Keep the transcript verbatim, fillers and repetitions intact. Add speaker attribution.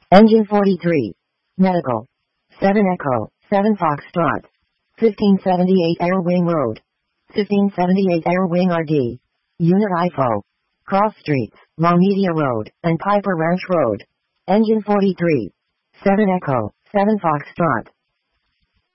Speaker 1: Engine forty-three. Medical. seven Echo, seven Foxtrot. fifteen seventy-eight Air Wing Road. fifteen seventy-eight Air Wing R D. Unit I F O. Cross Streets, La Media Road, and Piper Ranch Road. Engine forty-three. seven Echo, seven Foxtrot.